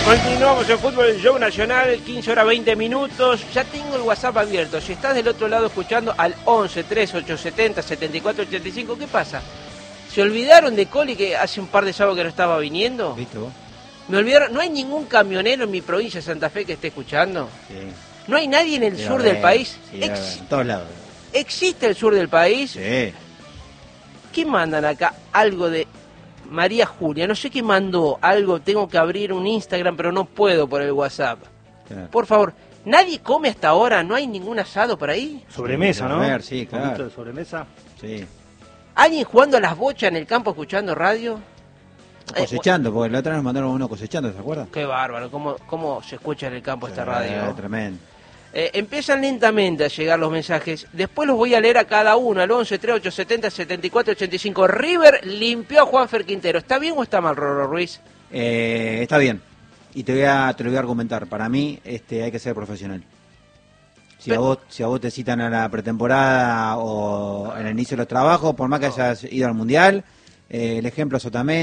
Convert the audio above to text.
Continuamos en Fútbol el Show Nacional, 15 horas 20 minutos. Ya tengo el WhatsApp abierto. Si estás del otro lado escuchando al 11 3870 7485, ¿qué pasa? ¿Se olvidaron de Coli que hace un par de sábados que no estaba viniendo? ¿Viste vos? Me olvidaron. ¿No hay ningún camionero en mi provincia de Santa Fe que esté escuchando? Sí. ¿No hay nadie en el sur del país? Sí, en todos lados. ¿Existe el sur del país? Sí. ¿Qué mandan acá? Algo de María Julia. No sé qué mandó. Algo, tengo que abrir un Instagram, pero no puedo por el WhatsApp. Claro. Por favor, ¿nadie come hasta ahora? ¿No hay ningún asado por ahí? Sobremesa, ¿no? Ver, sí, Un poquito claro. de sobremesa. Sí. ¿Alguien jugando a las bochas en el campo escuchando radio? Cosechando, porque la otra vez nos mandaron uno cosechando, ¿se acuerdan? Qué bárbaro, cómo se escucha en el campo esta radio. Tremendo. Empiezan lentamente a llegar los mensajes. Después los voy a leer a cada uno, al 11 3870 7485. River limpió a Juanfer Quintero. ¿Está bien o está mal, Rorro Ruiz? Está bien. Y te lo voy a argumentar. Para mí hay que ser profesional. Si a vos te citan a la pretemporada o en el inicio de los trabajos, por más que hayas ido al Mundial, el ejemplo es Otamendi.